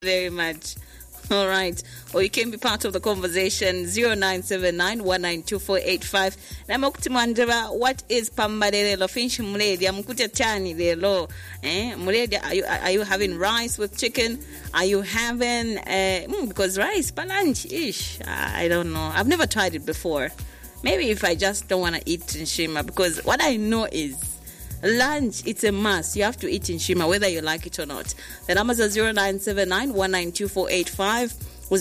very much. All right. Or you can be part of the conversation 0979192485. Namoktimandra, what is pambalelo? Finch muledia mkuta tani lelo. Muledia, are you having rice with chicken? Are you having because rice palanch ish? I don't know. I've never tried it before. Maybe if I just don't want to eat in Shima, because what I know is lunch, it's a must. You have to eat in Shima, whether you like it or not. The numbers are 0979192485 or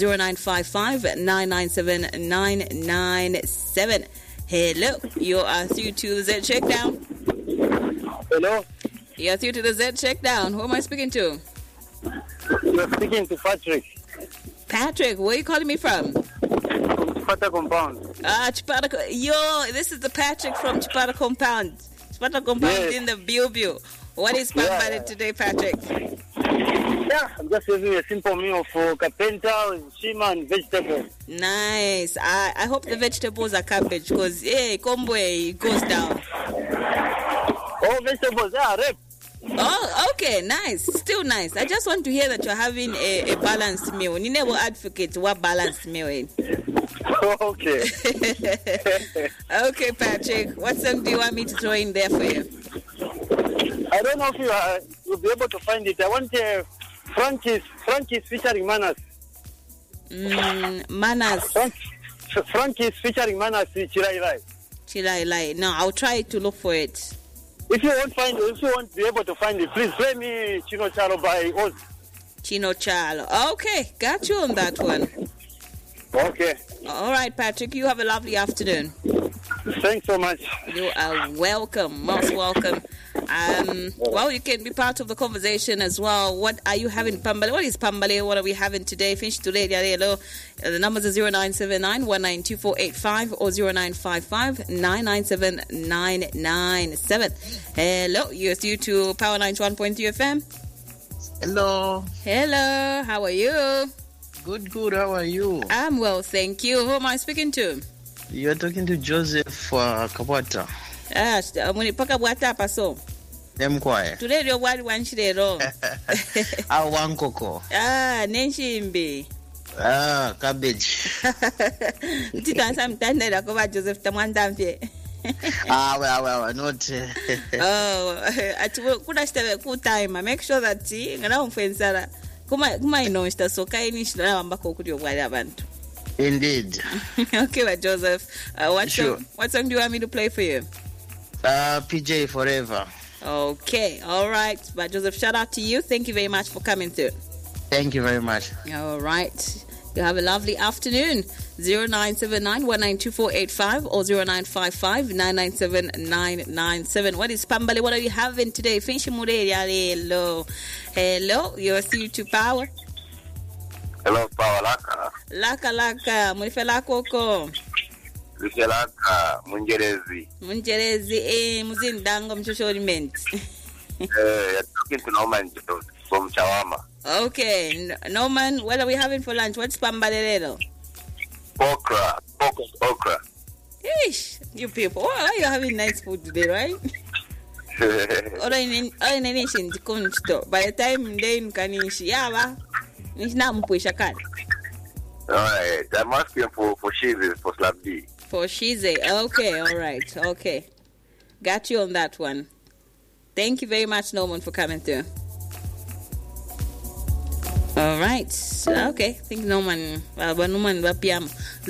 0955-997-997. Hello, you are through to the Z Checkdown. Hello? You are through to the Z Checkdown. Who am I speaking to? You're speaking to Patrick. Patrick, where are you calling me from? From Chipata Compound. Chipata. Yo, this is the Patrick from Chipata Compound. Chipata Compound in the Bio. What is Pambale today, Patrick? Yeah, I'm just having a simple meal for carpenter, shima, and vegetables. Nice. I hope the vegetables are cabbage, because, combo goes down. Oh, vegetables, rep. Oh, okay, nice. Still nice. I just want to hear that you're having a balanced meal. You never advocate what balanced meal is. Okay. Okay, Patrick. What song do you want me to throw in there for you? I don't know if you'll be able to find it. I want Frankie's featuring Manas. Manas. Frankie's featuring Manas, Chilai. No, I'll try to look for it. If you won't be able to find it, please play me Chino Chalo by Oz. Chino Chalo. Okay, got you on that one. Okay. All right, Patrick, you have a lovely afternoon. Thanks so much. You are welcome, most welcome. Well, you can be part of the conversation as well. What are you having, Pambale? What is Pambale? What are we having today? Finish today. The numbers are 0979-192485 or 0955-997-997. Hello, you're through to Power 91.3 FM. Hello. Hello, how are you? Good. How are you? I'm well, thank you. Who am I speaking to? You're talking to Joseph Kabwata. Munipaka bwata paso. Nemkwaye. Today you're one shirero. Wankoko. Nenshimbi. Cabbage. Tita samtandela kuba Joseph tamwandamfye. Well, not. Ati kuna stebe ku time. Make sure that ngana umfensara. Kuma inoshita so kaini shira ambako kuri obwali abantu. Indeed. Okay, but Joseph, what song do you want me to play for you? PJ Forever. Okay, all right. But Joseph, shout out to you. Thank you very much for coming through. Thank you very much. All right. You have a lovely afternoon. 0979-192485 or 0955-997-997. What is Pambale? What are you having today? Hello. Hello, you're through to Power. Hello, Power Laka. Laka, mulifela koko. Laka, Munjerezi, muzindango mchoshoriment. You're talking to Norman from Chawama. Okay, Norman, what are we having for lunch? What's Pambalero? Okra. Ish, you people, are you having nice food today, right? Or in a nation, by the time they in Kanishi, Yava. Alright, I'm asking for Shize, for Slab D. For Shize, okay, alright, okay. Got you on that one. Thank you very much, Norman, for coming through. Alright, okay. I think Norman, Wapiam.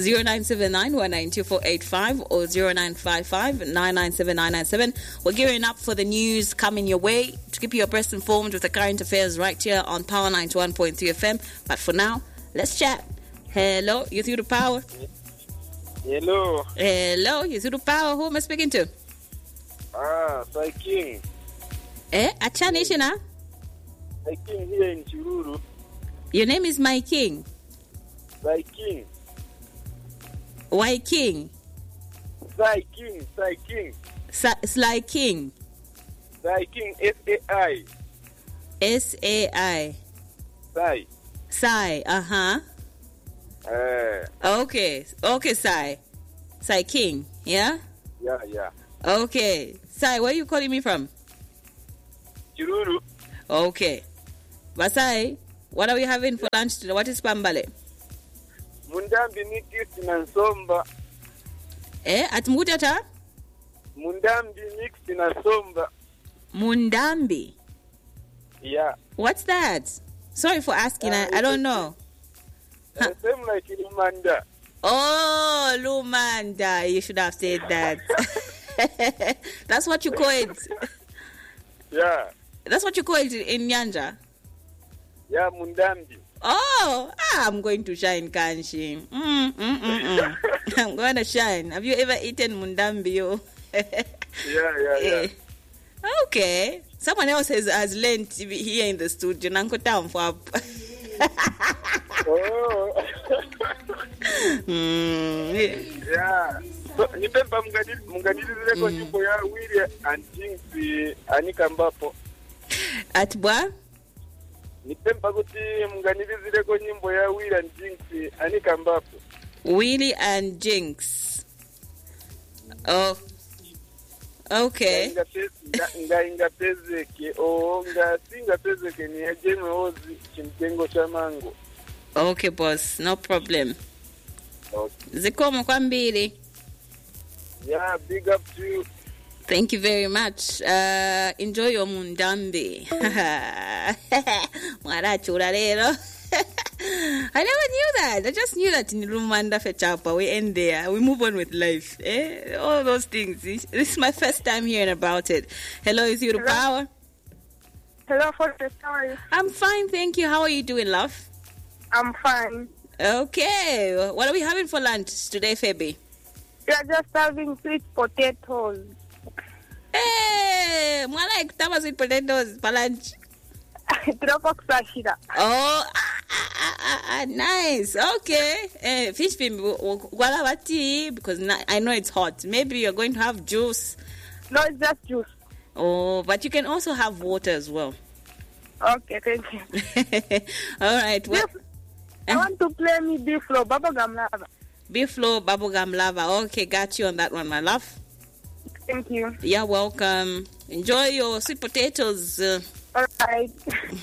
0979-192485 or 0955-997-997. We're gearing up for the news coming your way to keep you abreast informed with the current affairs right here on Power 91.3 FM. But for now, let's chat. Hello, you through the Power? Hello, you through the Power? Who am I speaking to? Sai King. Acha Nation, huh? Sai King here in Chiruru. Your name is My King? Sai King. Why King? Sai King. Sly King. Sai King, S-A-I. S-A-I. Sai, Okay, Sai. Sai King, yeah? Yeah. Okay. Sai, where are you calling me from? Chiruru. Okay. Basai, What are we having for lunch today? What is pambale? Mundambi mixed na nsomba. At Mutata? Mundambi mixed na nsomba. Mundambi. Yeah. What's that? Sorry for asking. I don't know. Same like Lumanda. Oh, Lumanda. You should have said that. That's what you call it. Yeah. That's what you call it in Nyanja. Yeah, Mundambi. Oh, I'm going to shine, Kanshi. I'm going to shine. Have you ever eaten Mundambi? Yeah. Okay. Someone else has learned here in the studio. Nanko town for. Oh. Yeah. So, nipemba mnganilizile kwa nyimbo ya Willie and Jinx Anika Mbapo. Atbwa? Nipemba kuti mnganilizile kwa nyimbo ya Willie and Jinx Anika Mbapo. Willie and Jinx. Oh. Okay. Ingapezeke singapezeke ni ajeme ozi chimtengo cha mango. Okay, boss. No problem. Okay. Zikomo kwambili. Yeah, big up to you. Thank you very much. Enjoy your Mundambi. Mwarachura lero. I never knew that. I just knew that in Rumanda Fechapa, we end there. We move on with life. All those things. This is my first time hearing about it. Hello, is you the power? Hello, Fortress. How are you? I'm fine, thank you. How are you doing, love? I'm fine. Okay. What are we having for lunch today, Feby? We are just having sweet potatoes. Hey, more like tama sweet potatoes for lunch. Oh, nice. Okay. Fish tea because I know it's hot. Maybe you're going to have juice. No, it's just juice. Oh, but you can also have water as well. Okay, thank you. All right. Well, I want to play me Beeflo Bubblegum Lava. Beeflo Bubblegum Lava. Okay, got you on that one, my love. Thank you. You're welcome. Enjoy your sweet potatoes. All right.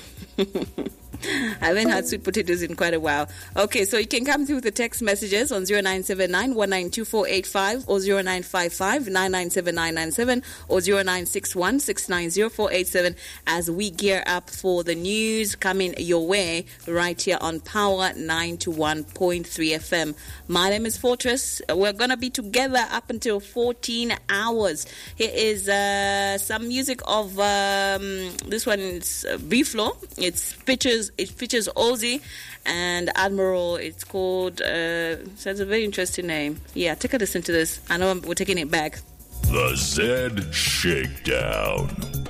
I haven't had sweet potatoes in quite a while. Okay, so you can come through with the text messages on 0979 192485 or 0955 997997 or 0961 690487 as we gear up for the news coming your way right here on Power 91.3 FM. My name is Fortress. We're going to be together up until 14 hours. Here is some music of this one is Beeflo. It features Ozzy and Admiral. It's called, so it's a very interesting name. Yeah, take a listen to this. I know we're taking it back. The Z Shakedown.